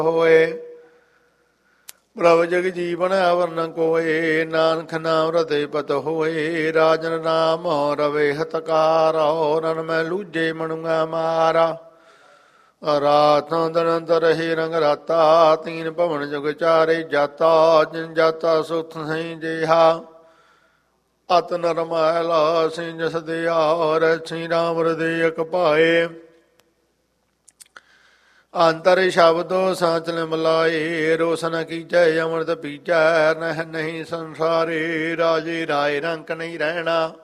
ਹੋਏ। ਪ੍ਰਭ ਜਗ ਜੀਵਨ ਵਰਨ ਕੋਏ, ਨਾਨਕ ਨਾਮ ਰਤੇ ਪਤ ਹੋਏ। ਰਾਜਨ ਨਾਮ ਰਵੇ ਹਤਕਾਰ, ਰਨ ਮੈਂ ਲੂਜੇ ਮਣੂਆ ਮਾਰਾ। ਰਾਤ ਦਿਨ ਰਹੇ ਰੰਗ ਰਾਤਾ, ਤੀਨ ਭਵਨ ਜੁਗ ਚਾਰੇ ਜਾਤਾ। ਜਿਨ ਜਾਤਾ ਸੁਖ ਸਹੀ ਜਿਹਾ, ਅਤ ਨਰਮੈਲ ਸਿੰਘ ਜਸ ਦਿਆਰ। ശ്രീ ਰਾਮ ਹਿਰਦੇ ਇਕ ਭਾਏ, ਅੰਤਰ ਸ਼ਬਦੋ ਸਾਚਲ ਮਲਾਏ। ਰੋਸ਼ਨ ਕੀਜੈ ਅੰਮ੍ਰਿਤ ਪੀਜੈ, ਨਹਿ ਨਹੀਂ ਸੰਸਾਰੇ। ਰਾਜੇ ਰਾਏ ਰੰਕ ਨਹੀਂ ਰਹਿਣਾ,